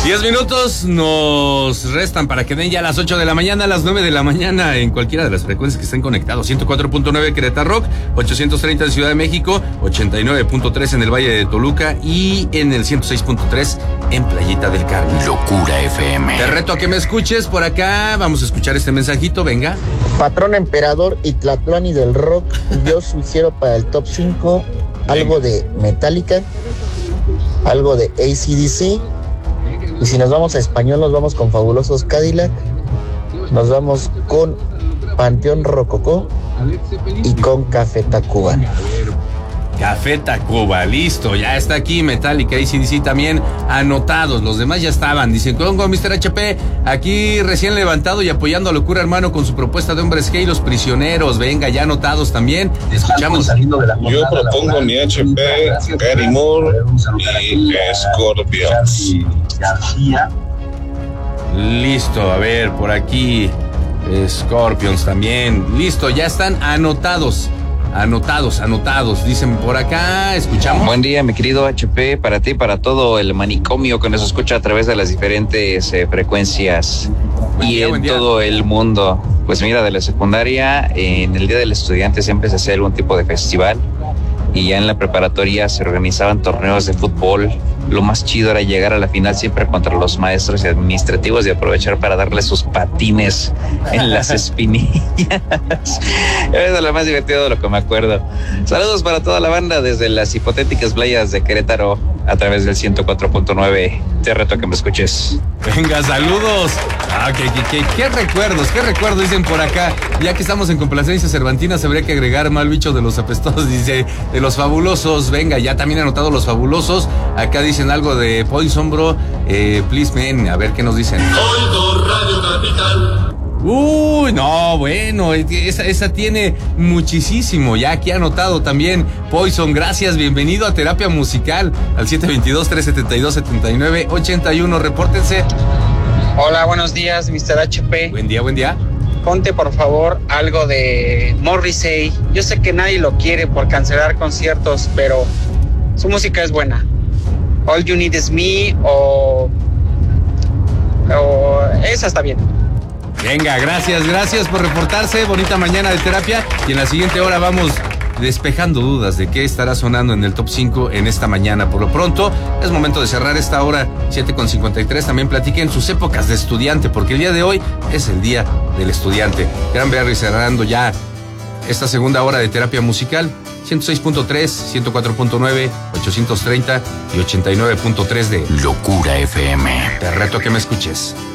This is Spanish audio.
10 minutos nos restan para que den ya las 8 de la mañana, a las 9 de la mañana en cualquiera de las frecuencias que estén conectados. 104.9 Querétaro Rock, 830 en Ciudad de México, 89.3 en el Valle de Toluca y en el 106.3 en Playita del Carmen. Locura FM. Te reto a que me escuches por acá. Vamos a escuchar este mensajito, venga. Patrón Emperador y Tlatuani del Rock, yo sugiero para el top 5 algo de Metallica, algo de AC/DC. Y si nos vamos a español, nos vamos con Fabulosos Cadillac, nos vamos con Panteón Rococó y con Café Tacuba. Café Tacuba, listo, ya está aquí Metallica y AC/DC también anotados, los demás ya estaban. Dicen, con Mr. HP, aquí recién levantado y apoyando a Locura Hermano con su propuesta de Hombres G y Los Prisioneros, venga, ya anotados también. Escuchamos. Yo propongo mi HP, Gary Moore y Scorpions. Listo, a ver, por aquí Scorpions también, listo, ya están anotados, dicen por acá, escuchamos. Buen día, mi querido HP, para ti, para todo el manicomio que nos escucha a través de las diferentes frecuencias buen día. Todo el mundo. Pues mira, de la secundaria, en el Día del Estudiante siempre se hacía algún tipo de festival y ya en la preparatoria se organizaban torneos de fútbol. Lo más chido era llegar a la final siempre contra los maestros y administrativos y aprovechar para darles sus patines en las espinillas. Es lo más divertido de lo que me acuerdo. Saludos para toda la banda desde las hipotéticas playas de Querétaro a través del 104.9. Te reto a que me escuches. Venga, saludos. ¿Qué recuerdos dicen por acá? Ya que estamos en complacencia cervantina, se habría que agregar Mal Bicho de los Apestosos, dice, de Los Fabulosos. Venga, ya también he anotado Los Fabulosos. Acá dicen algo de Poison, bro. Please, man, a ver qué nos dicen. Oigo Radio Capital. Uy, no, bueno, esa tiene muchísimo. Ya aquí anotado también Poison, gracias, bienvenido a Terapia Musical al 722-372-7981, repórtense. Hola, buenos días, Mr. HP. Buen día. Ponte por favor algo de Morrissey. Yo sé que nadie lo quiere por cancelar conciertos, pero su música es buena. All You Need Is Me o esa está bien. Venga, gracias por reportarse. Bonita mañana de terapia. Y en la siguiente hora vamos despejando dudas de qué estará sonando en el top 5 en esta mañana. Por lo pronto, es momento de cerrar esta hora, 7:53. También platiquen sus épocas de estudiante, porque el día de hoy es el día del estudiante. Granberry cerrando ya esta segunda hora de terapia musical. 106.3, 104.9, 830 y 89.3 de Locura FM. Te reto a que me escuches.